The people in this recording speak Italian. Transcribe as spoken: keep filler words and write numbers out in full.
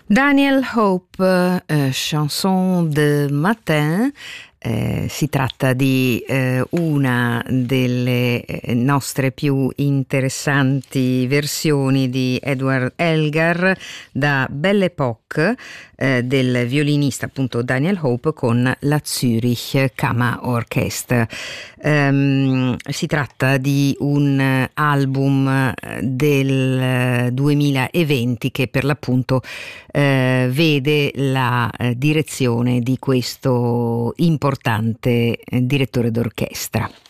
Daniel Hope, eh, Chanson de Matin. Eh, si tratta di eh, una delle eh, nostre più interessanti versioni di Edward Elgar da Belle Époque eh, del violinista appunto Daniel Hope con la Zürich Kammerorchester. Um, si tratta di un album del duemilaventi che per l'appunto eh, vede la eh, direzione di questo importante eh, direttore d'orchestra.